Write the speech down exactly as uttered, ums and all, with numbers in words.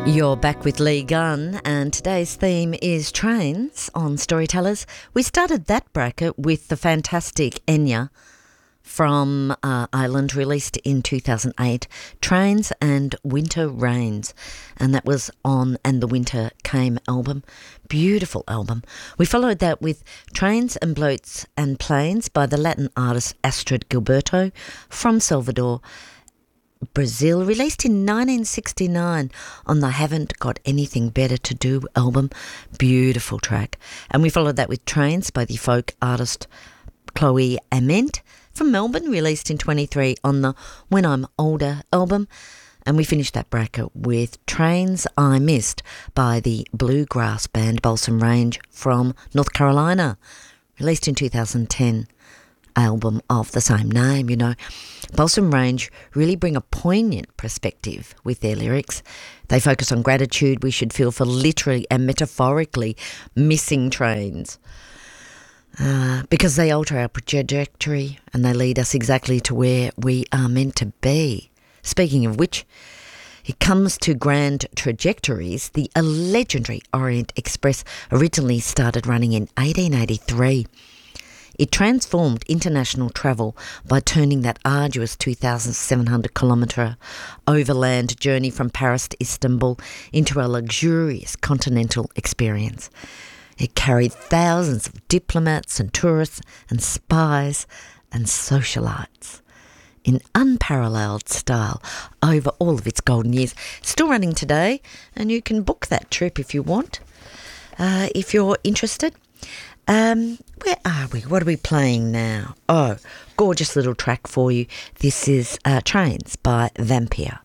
You're back with Lee Gunn, and today's theme is trains on Storytellers. We started that bracket with the fantastic Enya from uh, Ireland, released in two thousand eight, Trains and Winter Rains, and that was on And the Winter Came album. Beautiful album. We followed that with Trains and Bloats and Planes by the Latin artist Astrid Gilberto from Salvador, Brazil, released in nineteen sixty-nine on the Haven't Got Anything Better to Do album. Beautiful track. And we followed that with Trains by the folk artist Chloe Ament from Melbourne, released in twenty-three on the When I'm Older album. And we finished that bracket with Trains I Missed by the bluegrass band Balsam Range from North Carolina, released in two thousand ten. Album of the same name. You know, Balsam Range really bring a poignant perspective with their lyrics. They focus on gratitude we should feel for literally and metaphorically missing trains, uh, because they alter our trajectory and they lead us exactly to where we are meant to be. Speaking of which, it comes to grand trajectories. The legendary Orient Express originally started running in eighteen eighty-three. It transformed international travel by turning that arduous two thousand seven hundred kilometre overland journey from Paris to Istanbul into a luxurious continental experience. It carried thousands of diplomats and tourists and spies and socialites in unparalleled style over all of its golden years. Still running today, and you can book that trip if you want, uh, if you're interested. Um, where are we? What are we playing now? Oh, gorgeous little track for you. This is uh, Trains by Vampire.